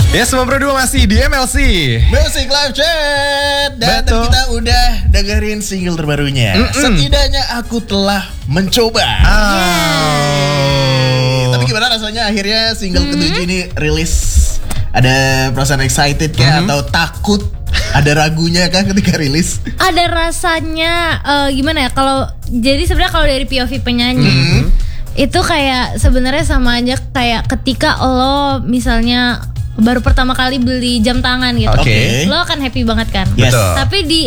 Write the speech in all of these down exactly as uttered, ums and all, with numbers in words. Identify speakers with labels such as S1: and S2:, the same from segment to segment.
S1: Ya, sembilan puluh dua masih di M L C
S2: Music Live Chat. Dan
S1: Betul.
S2: kita udah dengerin single terbarunya.
S1: Mm-mm.
S2: Setidaknya aku telah mencoba.
S1: Oh.
S2: Tapi gimana rasanya akhirnya single mm-hmm. ketujuh ini rilis? Ada perasaan excited kah mm-hmm. atau takut? Ada ragunya kah ketika rilis?
S3: Ada rasanya uh, gimana ya? Kalau jadi sebenarnya kalau dari P O V penyanyi mm-hmm. itu kayak sebenarnya sama aja kayak ketika lo misalnya baru pertama kali beli jam tangan gitu,
S1: okay.
S3: lo akan happy banget kan.
S2: Yes.
S3: Tapi di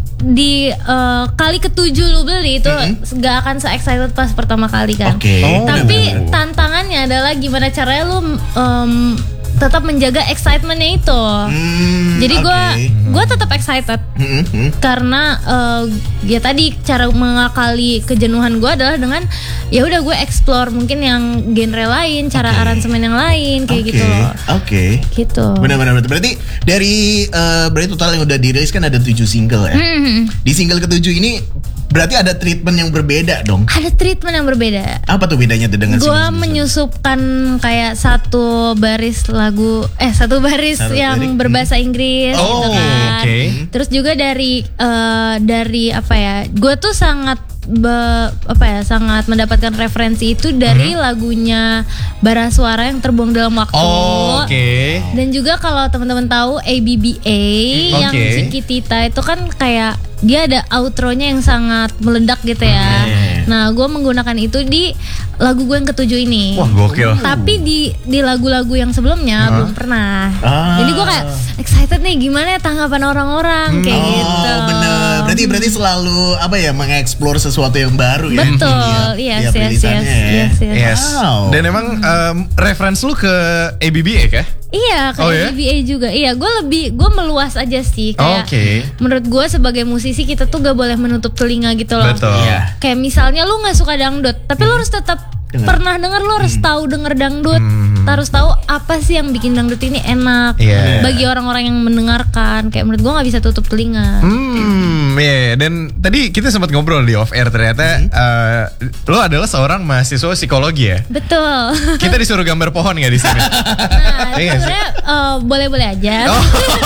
S3: di uh, kali ketujuh lo beli itu mm-hmm. gak akan se-excited pas pertama kali kan.
S2: Okay.
S1: Oh,
S3: Tapi
S1: bener.
S3: tantangannya adalah gimana caranya lo um, tetap menjaga excitementnya itu.
S2: Hmm,
S3: Jadi gue
S2: okay.
S3: gue tetap excited
S2: Mm-hmm.
S3: karena uh, ya tadi cara mengakali kejenuhan gue adalah dengan ya udah gue explore mungkin yang genre lain, cara
S2: Okay.
S3: aransemen yang lain kayak
S2: okay.
S3: gitu loh.
S2: Oke. Okay.
S3: Gitu.
S2: Benar-benar berarti dari uh, berarti total yang udah dirilis kan ada tujuh single ya.
S3: Hmm,
S2: Di single ketujuh ini berarti ada treatment yang berbeda dong.
S3: ada treatment yang berbeda.
S2: Apa tuh bedanya tuh dengan
S3: Gue
S2: single-single?
S3: menyusupkan kayak satu baris lagu, eh satu baris
S2: Satu
S3: yang
S2: lirik.
S3: berbahasa Inggris
S1: Oh,
S3: gitu kan.
S1: okay.
S3: Terus juga dari uh, dari apa ya? Gue tuh sangat be, apa ya? Sangat mendapatkan referensi itu dari
S1: Mm-hmm.
S3: lagunya Bara Suara yang Terbuang Dalam Waktu.
S1: Oh, oke. Okay.
S3: Dan juga kalau teman-teman tahu A B B A yang
S1: Okay.
S3: Chiquitita itu kan kayak dia ada outronya yang sangat meledak gitu ya.
S2: Hmm.
S3: Nah, gue menggunakan itu di lagu gue yang ketujuh ini.
S1: Wah, gokil.
S3: Tapi di di lagu-lagu yang sebelumnya
S1: Huh?
S3: belum pernah.
S2: Ah.
S3: Jadi gue kayak excited nih gimana ya tanggapan orang-orang kayak
S2: Oh,
S3: gitu.
S2: bener. Berarti berarti selalu apa ya mengeksplor sesuatu yang baru ya.
S3: Betul, yes,
S2: Tiap
S3: yes,
S2: rilisannya
S3: yes,
S2: ya.
S3: yes, yes.
S1: Yes.
S2: Wow.
S1: Dan emang um, reference lu ke A B B A kah?
S3: Iya, kayak
S1: Oh, ya?
S3: B B A juga. Iya, gue lebih gue meluas aja sih kayak.
S1: Oke.
S3: Menurut gue sebagai musisi kita tuh gak boleh menutup telinga gitu loh.
S1: Betul.
S2: Iya.
S3: Kayak misalnya lu nggak suka dangdut, tapi lu harus tetap
S2: Dengar.
S3: pernah denger, lu harus tahu denger dangdut,
S1: Hmm.
S3: harus tahu apa sih yang bikin dangdut ini enak
S1: Iya.
S3: bagi orang-orang yang mendengarkan. Kayak menurut gue nggak bisa tutup telinga.
S1: Hmm, ya. Yeah. Dan tadi kita sempat ngobrol di off air ternyata uh, lo adalah seorang mahasiswa psikologi ya.
S3: Betul.
S1: Kita disuruh gambar pohon nggak di sini?
S3: Nah,
S1: Iya nggak sih?
S3: sebenarnya eh, boleh-boleh aja.
S1: Oh.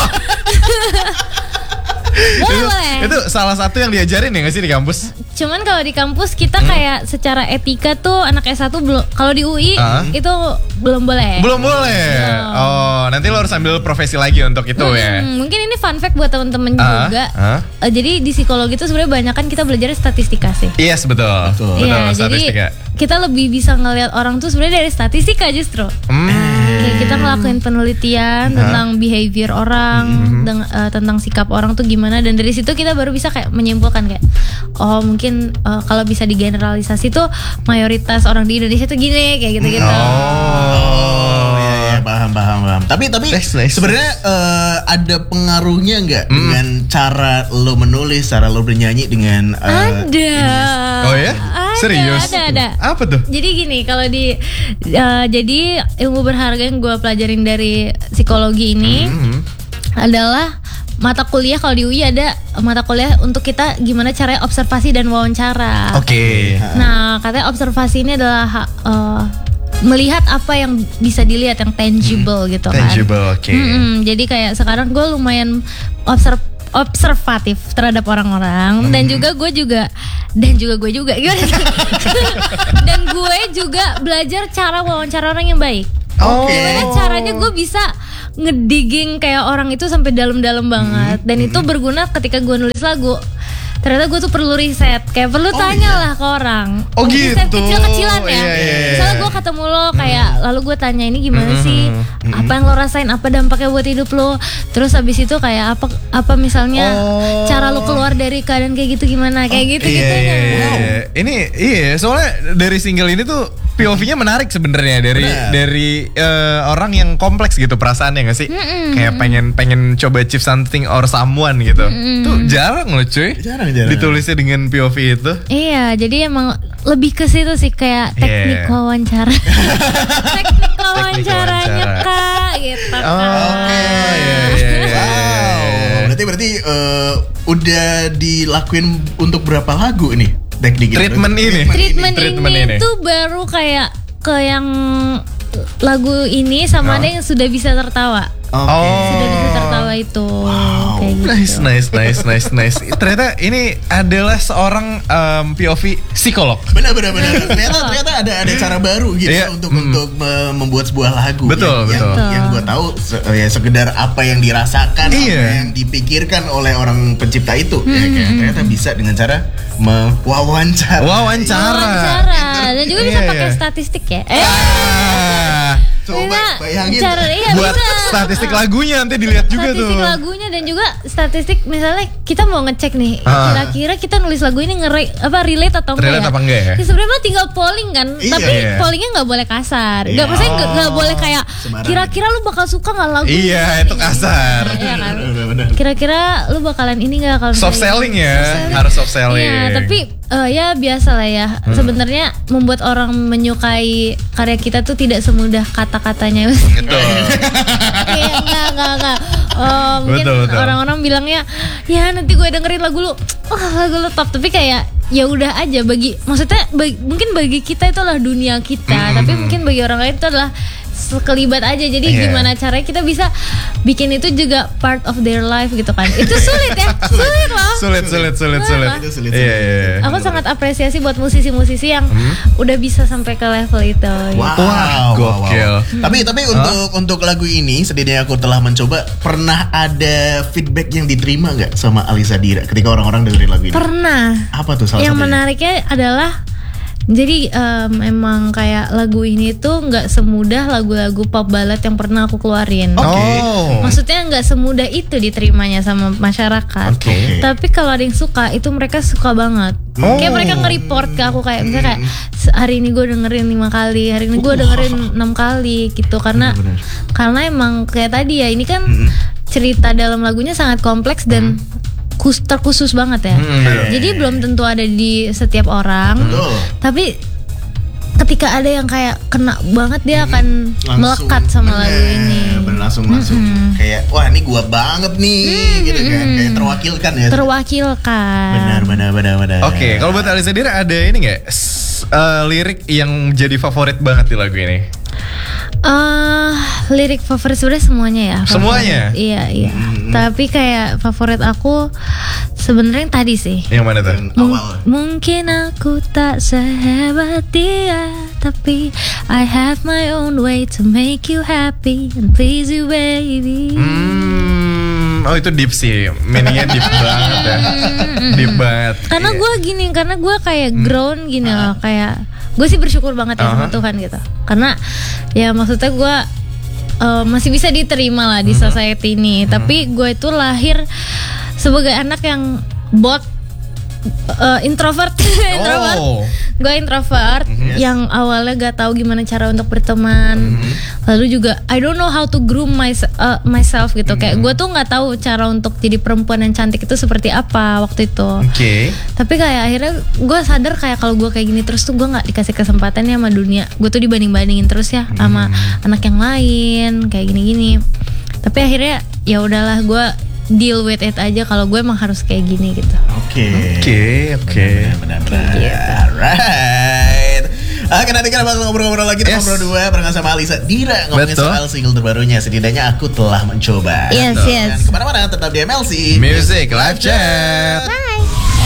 S3: Boleh,
S1: itu,
S3: boleh.
S1: itu salah satu yang diajarin ya nggak sih di kampus?
S3: Cuman kalau di kampus kita
S1: Hmm.
S3: kayak secara etika tuh anak S satu belum, kalau di U I
S1: Ah.
S3: itu belum boleh.
S1: Belum boleh.
S3: Belum.
S1: Oh, nanti lo harus ambil profesi lagi untuk itu ya.
S3: Hmm, mungkin ini fun fact buat temen-temen
S1: Ah,
S3: juga.
S1: ah.
S3: Eh, jadi di psikologi itu sebenarnya banyak kan kita belajar statistika sih.
S1: Yes, betul.
S2: Betul.
S1: Betul,
S3: Iya,
S1: statistika.
S3: jadi kita lebih bisa ngelihat orang tuh sebenarnya dari statistika justru.
S1: Hmm.
S3: Kayak kita ngelakuin penelitian tentang behavior orang, deng- eh, tentang sikap orang tuh gimana, dan dari situ kita baru bisa kayak menyimpulkan kayak oh mungkin eh, kalau bisa digeneralisasi tuh mayoritas orang di Indonesia tuh gini kayak gitu-gitu.
S2: Oh, ya, ya, paham, paham, paham. Tapi, tapi
S1: Nice, nice,
S2: sebenarnya eh, ada pengaruhnya nggak dengan cara lo menulis, cara lo bernyanyi dengan eh,
S3: Ada.
S1: Oh ya?
S3: Ada,
S1: Serius?
S3: Ada, ada.
S1: Apa tuh?
S3: Jadi gini, kalau di uh, jadi ilmu berharga yang gue pelajarin dari psikologi ini
S1: Hmm.
S3: adalah mata kuliah. Kalau di U I ada mata kuliah untuk kita gimana caranya observasi dan wawancara.
S1: Oke.
S3: Nah, katanya observasi ini adalah ha- uh, melihat apa yang bisa dilihat, yang tangible gitu kan.
S1: Tangible, oke.
S3: Mm-mm, jadi kayak sekarang gue lumayan observ observatif terhadap orang-orang, dan juga gue juga dan juga gue juga gimana? Dan gue juga belajar cara wawancara orang yang baik.
S1: Oh.
S3: Gimana caranya gue bisa ngedigging kayak orang itu sampai dalam-dalam banget, dan itu berguna ketika gue nulis lagu. Ternyata gue tuh perlu riset, kayak perlu tanya lah ke orang.
S1: Oh,
S3: Riset
S1: gitu.
S3: kecil-kecilan ya.
S1: Iya, iya, iya.
S3: Misalnya gue ketemu lo kayak, lalu gue tanya ini gimana sih, apa yang lo rasain, apa dampaknya buat hidup lo. Terus habis itu kayak apa apa misalnya
S1: Oh.
S3: cara lo keluar dari keadaan kayak gitu gimana, kayak gitu
S1: Iya,
S3: gitu.
S1: iya, iya. Ini iya, soalnya dari single ini tuh P O V-nya menarik sebenarnya dari
S2: Benar.
S1: dari eh, orang yang kompleks gitu perasaannya nggak sih? Kayak pengen pengen coba achieve something or someone gitu. Tuh jarang loh cuy.
S2: Jarang, jarang.
S1: Ditulisnya dengan P O V itu.
S3: Iya, jadi emang lebih ke situ sih kayak teknik
S1: Yeah.
S3: wawancara. Teknik wawancaranya
S1: wawancara.
S3: Kak gitu.
S1: Oh,
S3: Kak.
S1: iya, iya, iya, iya.
S2: Wow. Berarti berarti eh, udah dilakuin untuk berapa lagu ini? Teknik ini?
S1: Treatment ini.
S3: Treatment,
S1: Treatment
S3: ini,
S1: ini.
S3: tuh baru kayak ke yang lagu ini sama
S1: Oh.
S3: ada yang sudah bisa tertawa.
S2: Oke.
S3: Sudah bisa tertawa itu.
S2: Wow.
S3: Kayak gitu.
S1: Nice, nice, nice, nice, nice. Ternyata ini adalah seorang um, P O V psikolog.
S2: Benar benar benar. Ternyata ternyata ada ada cara baru gitu
S1: Iya,
S2: untuk
S1: mm.
S2: untuk me- membuat sebuah lagu.
S1: Betul,
S2: yang,
S1: betul.
S2: Yang, yang gue tahu se- ya sekedar apa yang dirasakan,
S1: Iya.
S2: apa yang dipikirkan oleh orang pencipta itu. Ya, kayak, ternyata bisa dengan cara mewawancara.
S1: Wawancara.
S3: Wawancara. Dan juga bisa
S1: Iya,
S3: pakai
S1: iya.
S3: statistik ya. Eh,
S1: Ah,
S2: Coba
S3: bisa
S2: bayangin.
S3: cara iya
S1: buat
S3: bisa.
S1: statistik lagunya nanti dilihat juga tuh.
S3: Statistik lagunya dan juga statistik misalnya kita mau ngecek nih
S1: Ah.
S3: kira-kira kita nulis lagu ini ngere apa relate atau enggak
S1: Relate
S3: ya?
S1: apa enggak ya?
S3: Sebenarnya mah tinggal polling kan,
S2: Iya.
S3: tapi
S1: Iya.
S3: pollingnya nggak boleh kasar. Nggak
S2: Iya.
S3: maksudnya nggak nggak boleh kayak
S2: Sembarangan.
S3: kira-kira lu bakal suka nggak lagu
S1: Iya,
S3: ini?
S1: itu kasar.
S3: Iya kan?
S2: Benar, benar.
S3: Kira-kira lu bakalan ini nggak kalau
S1: Soft
S3: misalnya-
S1: selling ya,
S3: Soft selling.
S1: harus soft selling.
S3: Iya, tapi eh, ya biasa lah ya.
S1: Hmm.
S3: Sebenarnya membuat orang menyukai karya kita tuh tidak semudah kata-katanya.
S1: Gitu.
S3: Iya, enggak, enggak, enggak. Oh, mungkin
S1: Betul, betul.
S3: orang-orang bilangnya, ya nanti gue dengerin lagu lu, oh lagu lu top. Tapi kayak ya udah aja bagi, maksudnya bagi, mungkin bagi kita itu adalah dunia kita, tapi mungkin bagi orang lain itu adalah sekelibat aja. Jadi
S1: Iya.
S3: gimana caranya kita bisa bikin itu juga part of their life gitu kan? Itu sulit ya, sulit loh.
S1: Sulit, sulit, sulit, sulit.
S2: Itu sulit,
S1: Iya,
S2: sulit.
S1: iya, iya.
S3: Aku sangat apresiasi buat musisi-musisi yang udah bisa sampai ke level itu.
S2: Wow,
S1: Wah, gokil.
S2: Tapi tapi untuk untuk lagu ini setidaknya aku telah mencoba. Pernah ada feedback yang diterima nggak sama Alisa Dira ketika orang-orang dengerin lagu ini?
S3: Pernah.
S2: Apa tuh salah
S3: Yang
S2: satunya?
S3: menariknya adalah jadi em, emang kayak lagu ini tuh nggak semudah lagu-lagu pop ballad yang pernah aku keluarin.
S2: Oke.
S1: Oh.
S3: Maksudnya nggak semudah itu diterimanya sama masyarakat.
S1: Oke.
S3: Tapi kalau ada yang suka itu mereka suka banget.
S1: Oh.
S3: Kayak mereka nge-report ke aku kayak misalnya kayak "S- hari ini gue dengerin lima kali, hari ini gue
S2: Wah.
S3: dengerin enam kali gitu karena
S2: Bener-bener.
S3: karena emang kayak tadi ya ini kan cerita dalam lagunya sangat kompleks dan kus- terkhusus banget ya.
S1: Hmm, betul.
S3: Jadi belum tentu ada di setiap orang.
S2: Betul.
S3: Tapi ketika ada yang kayak kena banget dia akan melekat sama
S2: bener,
S3: lagu ini.
S2: bener, langsung langsung kayak wah ini gua banget nih gitu kan, kayak terwakilkan ya.
S3: Terwakilkan.
S2: Benar benar benar benar.
S1: Oke, kalau buat Alisa Dira ada ini nggak S- eh, lirik yang jadi favorit banget di lagu ini?
S3: Eh, lirik favorit sebenarnya semuanya ya. favorit.
S1: Semuanya?
S3: Iya iya. Tapi kayak favorit aku sebenarnya yang tadi sih.
S1: Yang mana tuh?
S2: Yang
S3: Mung-
S2: awal.
S3: mungkin aku tak sehebat dia, tapi I have my own way to make you happy and please you baby.
S1: Hmm, oh itu deep sih, meaningnya deep banget ya, deep banget.
S3: Karena gue gini, karena gue kayak grown gini loh, kayak gue sih bersyukur banget ya sama
S1: Aha.
S3: Tuhan gitu. Karena ya maksudnya gue uh, masih bisa diterima lah di society ini. Tapi gue itu lahir sebagai anak yang bot, uh, introvert, introvert.
S1: Oh.
S3: Gue introvert
S2: Yes.
S3: yang awalnya gak tahu gimana cara untuk berteman. Lalu juga I don't know how to groom my, uh, myself gitu. Kayak gue tuh nggak tahu cara untuk jadi perempuan yang cantik itu seperti apa waktu itu.
S1: Oke.
S3: Tapi kayak akhirnya gue sadar kayak kalau gue kayak gini terus tuh gue nggak dikasih kesempatannya sama dunia. Gue tuh dibanding bandingin terus ya sama anak yang lain kayak gini-gini. Tapi akhirnya ya udahlah gue deal with it aja kalau gue emang harus kayak gini gitu.
S2: Oke.
S1: Oke, oke.
S2: Benar benar. Alright. Oke, nanti kita bakal ngobrol-ngobrol lagi
S1: Yes.
S2: ngobrol dua barengan sama Alisa Dira ngomongin
S1: Betul.
S2: soal single terbarunya. Setidaknya aku telah mencoba.
S3: Yes,
S2: Dan
S3: yes.
S2: kemana-mana tetap di M L C
S1: Music Live Chat.
S3: Bye.